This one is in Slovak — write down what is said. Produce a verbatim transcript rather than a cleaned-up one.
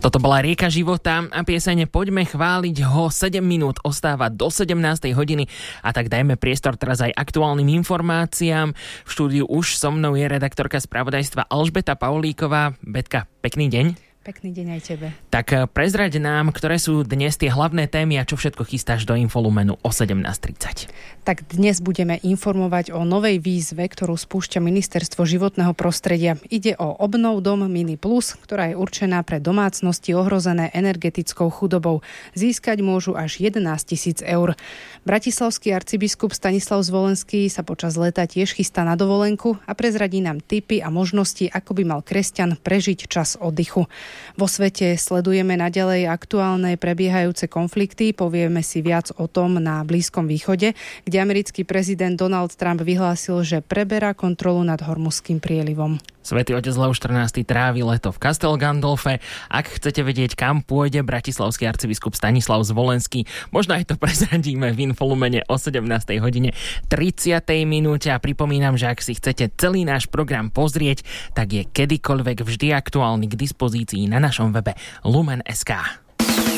Toto bola Rieka života a pieseň Poďme chváliť ho. sedem minút ostáva do sedemnástej hodiny a tak dajme priestor teraz aj aktuálnym informáciám. V štúdiu už so mnou je redaktorka spravodajstva Alžbeta Paulíková. Betka, pekný deň. Pekný deň aj tebe. Tak prezraď nám, ktoré sú dnes tie hlavné témy a čo všetko chystáš do Infolumenu o sedemnásť tridsať. Tak dnes budeme informovať o novej výzve, ktorú spúšťa Ministerstvo životného prostredia. Ide o Obnov dom Mini Plus, ktorá je určená pre domácnosti ohrozené energetickou chudobou. Získať môžu až jedenásť tisíc eur. Bratislavský arcibiskup Stanislav Zvolenský sa počas leta tiež chystá na dovolenku a prezradí nám tipy a možnosti, ako by mal kresťan prežiť čas oddychu. Vo svete sledujeme naďalej aktuálne prebiehajúce konflikty. Povieme si viac o tom na Blízkom východe, kde americký prezident Donald Trump vyhlásil, že preberá kontrolu nad Hormuzským prielivom. Svätý otec Leoš štrnásty trávi leto v Castel Gandolfe. Ak chcete vedieť, kam pôjde bratislavský arcibiskup Stanislav Zvolenský, možno aj to prezradíme v Infolumene o sedemnástej hodine tridsiatej minúte. A pripomínam, že ak si chcete celý náš program pozrieť, tak je kedykoľvek vždy aktuálny k dispozícii na našom webe lumen bodka es ká.